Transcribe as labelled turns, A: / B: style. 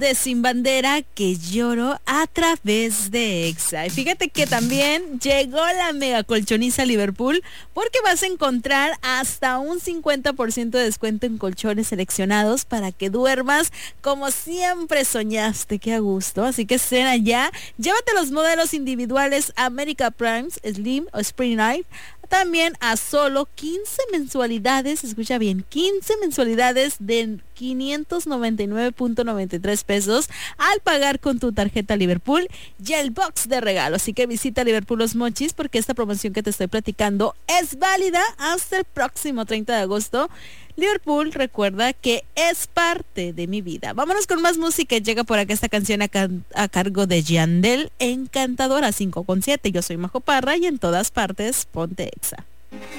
A: de Sin Bandera, que lloro a través de Exa. Y fíjate que también llegó la mega colchoniza Liverpool, porque vas a encontrar hasta un 50% de descuento en colchones seleccionados para que duermas como siempre soñaste. Qué a gusto. Así que cena ya. Llévate los modelos individuales America Primes, Slim o Spring Night también a solo 15 mensualidades, escucha bien, 15 mensualidades de 599.93 pesos al pagar con tu tarjeta Liverpool y el box de regalo. Así que visita Liverpool Los Mochis, porque esta promoción que te estoy platicando es válida hasta el próximo 30 de agosto. Liverpool, recuerda que es parte de mi vida. Vámonos con más música. Llega por acá esta canción a cargo de Yandel, Encantadora, 5:7. Yo soy Majo Parra y en todas partes ponte Exa.